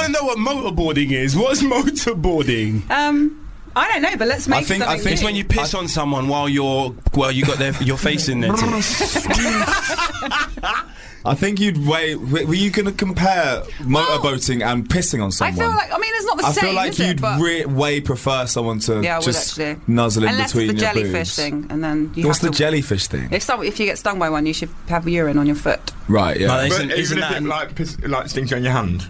want to know what motorboarding is. What's motorboarding? I don't know, but let's make something I think it's when you piss on someone while you got your face in there. I think were you going to compare motorboating and pissing on someone? I feel like, it's not the same. I feel like you'd way prefer someone to just nuzzle in between your boobs. Unless it's the jellyfish thing, and then what's the jellyfish thing? If you get stung by one, you should have urine on your foot. Right, yeah. But even if it stings you on your hand.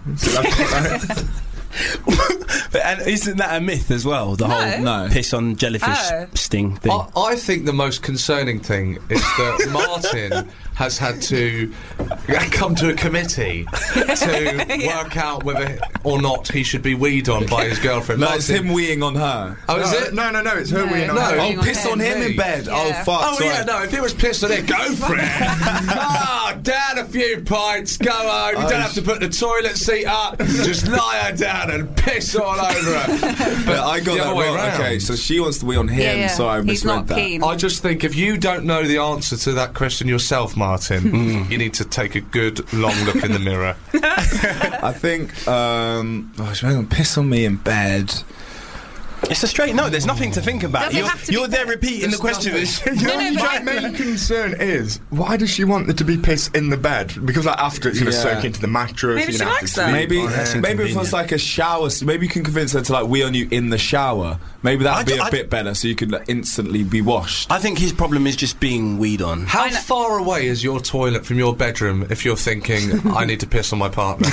And isn't that a myth as well? The whole piss on jellyfish sting thing. I think the most concerning thing is that Martin has had to come to a committee to work out whether or not he should be weed on by his girlfriend. No, it's him weeing on her. Oh, is it? No, it's her weeing on her. Oh, piss on him in bed. Oh, fuck. Oh, yeah, no, if it was piss on it, go for it. Down a few pints, go home. You don't have to put the toilet seat up. Just lie her down and piss all over her. But I got that wrong. Okay, so she wants to wee on him, so I misread that. Keen. I just think if you don't know the answer to that question yourself, Martin, you need to take a good long look in the mirror. I think, she's going to piss on me in bed. It's a straight no. There's nothing to think about. You're there repeating the question. My main concern is, why does she want there to be piss in the bed? Because after it's going to soak into the mattress. Maybe she likes that. Maybe if it was like a shower, maybe you can convince her to wee on you in the shower. Maybe that'd be a bit better, so you could instantly be washed. I think his problem is just being weed on. How far away is your toilet from your bedroom if you're thinking, I need to piss on my partner?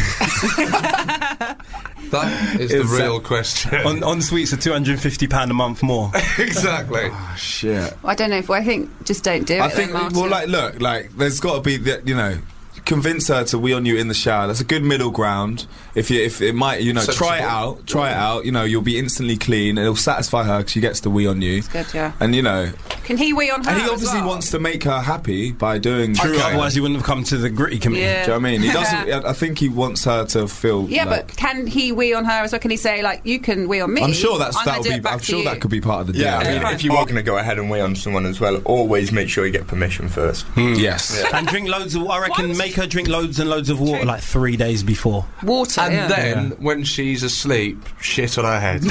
That is the real question. On suites are £250 a month more. Exactly. Oh, shit. I don't know. I think just don't do it. I think, there's got to be, convince her to wee on you in the shower. That's a good middle ground. If it might, try it out. You'll be instantly clean. It'll satisfy her because she gets to wee on you. It's good, yeah. And can he wee on her? And he obviously wants to make her happy by doing. True, otherwise he wouldn't have come to the gritty committee. Yeah. Do you know what I mean? He doesn't. I think he wants her to feel. Yeah, but can he wee on her as well? Can he say you can wee on me? I'm sure that could be part of the deal. Yeah, I mean, if you are going to go ahead and wee on someone as well, always make sure you get permission first. Yes. Yeah. And drink loads of. I reckon make her drink loads and loads of water, like 3 days before. Water, and then when she's asleep, shit on her head.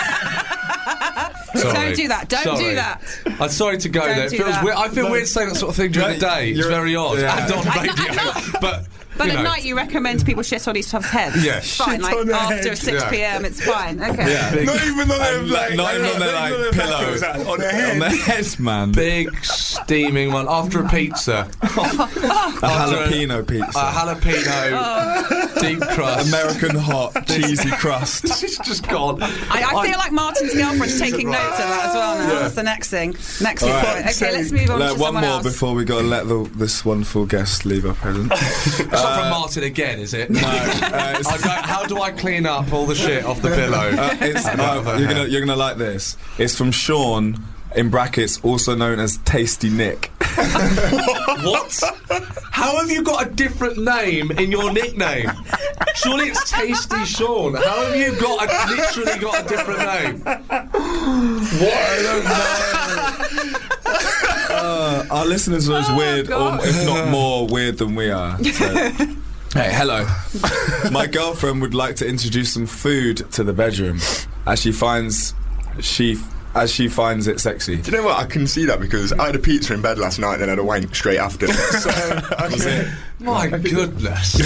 Don't do that. Don't do that. I'm sorry to go there. It feels weird. I feel weird saying that sort of thing during the day. It's very odd. Yeah. And on radio. But at night you recommend people shit on each other's heads. Yeah. It's fine. After 6 p.m. it's fine. Okay. Yeah. Not even on their pillows. On their head. On their heads, man. Big steaming one after a pizza. A jalapeno pizza. A jalapeno deep crust. American hot cheesy crust. She's just gone. I feel like Martin's girlfriend's taking notes of that as well now. Yeah. That's the next thing. Next point. Okay, let's move on to someone else. One more before we got to let this wonderful guest leave our present. It's not from Martin again, is it? No. How do I clean up all the shit off the pillow? You're gonna like this. It's from Sean, in brackets, also known as Tasty Nick. What? How have you got a different name in your nickname? Surely it's Tasty Sean. How have you literally got a different name? What? I don't know. Our listeners are as weird, or if not more weird than we are. So. Hey, hello. My girlfriend would like to introduce some food to the bedroom, as she finds it sexy. Do you know what? I can see that because I had a pizza in bed last night and then I had a wank straight after. So, My goodness.